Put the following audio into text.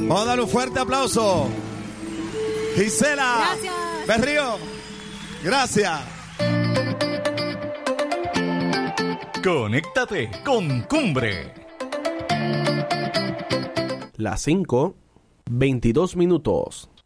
Vamos a darle un fuerte aplauso. Gisela. Gracias. Berrío. Gracias. Conéctate con Cumbre. Las 5:22.